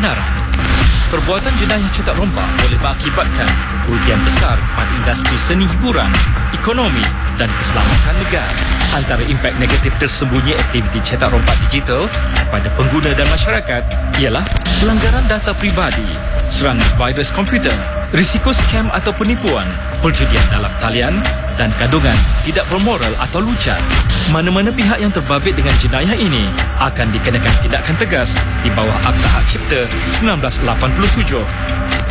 kebenaran. Perbuatan jenayah cetak rompak boleh mengakibatkan kerugian besar kepada industri seni hiburan, ekonomi dan keselamatan negara. Antara impak negatif tersembunyi aktiviti cetak rompak digital kepada pengguna dan masyarakat ialah pelanggaran data pribadi, serangan virus komputer, risiko scam atau penipuan, perjudian dalam talian dan kandungan tidak bermoral atau lucah. Mana-mana pihak yang terbabit dengan jenayah ini akan dikenakan tindakan tegas di bawah Akta Hak Cipta 1987.